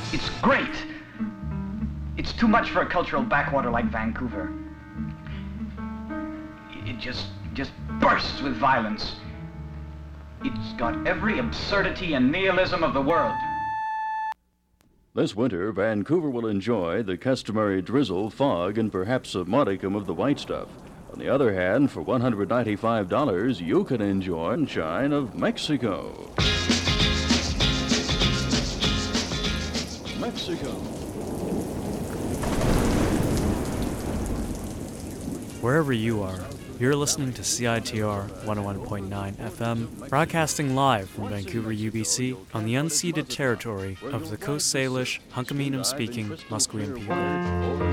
It's great. It's too much for a cultural backwater like Vancouver. It just bursts with violence. It's got every absurdity and nihilism of the world. This winter, Vancouver will enjoy the customary drizzle, fog, and perhaps a modicum of the white stuff. On the other hand, for $195, you can enjoy the sunshine of Mexico. Mexico. Wherever you are, you're listening to CITR 101.9 FM, broadcasting live from Vancouver, UBC, on the unceded territory of the Coast Salish, Hunkaminam-speaking Musqueam people.